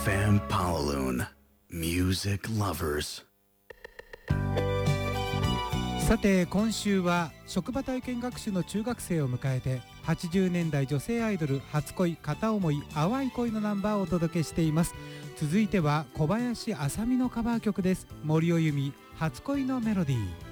FM Pawaloon Music Lovers。 さて今週は職場体験学習の中学生を迎えて80年代女性アイドル初恋片思い淡い恋のナンバーをお届けしています。続いては小林あさみのカバー曲です。森尾由美初恋のメロディー。